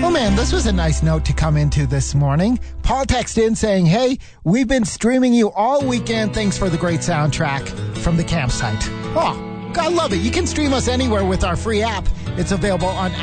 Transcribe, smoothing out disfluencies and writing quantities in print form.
Well, man, this was a nice note to come into this morning. Paul texted in saying, hey, we've been streaming you all weekend. Thanks for the great soundtrack from the campsite. Oh, God love it. You can stream us anywhere with our free app. It's available on